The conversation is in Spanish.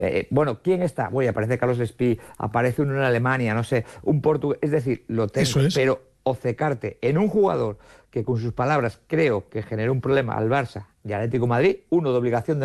Bueno, ¿quién está? Voy, aparece Carlos Espí, aparece uno en Alemania, no sé, un portugués. Es decir, lo tengo, Eso es. pero obcecarte en un jugador que con sus palabras creo que generó un problema al Barça y al Atlético de Madrid, uno de obligación de